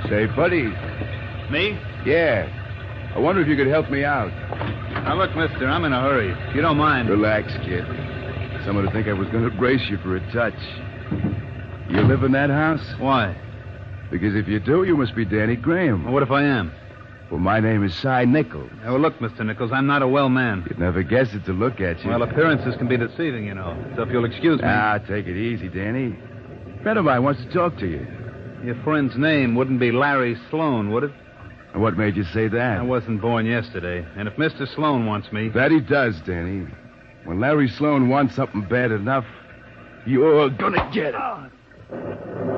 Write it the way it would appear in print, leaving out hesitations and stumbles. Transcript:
Say, buddy. Me? Yeah. I wonder if you could help me out. Now, look, mister, I'm in a hurry. If you don't mind. Relax, kid. Someone would think I was going to brace you for a touch. You live in that house? Why? Because if you do, you must be Danny Graham. Well, what if I am? Well, my name is Cy Nichols. Now, look, Mr. Nichols, I'm not a well man. You'd never guess it to look at you. Well, appearances can be deceiving, you know. So if you'll excuse me. Take it easy, Danny. A friend of mine wants to talk to you. Your friend's name wouldn't be Larry Sloan, would it? And what made you say that? I wasn't born yesterday. And if Mr. Sloan wants me... That he does, Danny. When Larry Sloan wants something bad enough, you're gonna get it.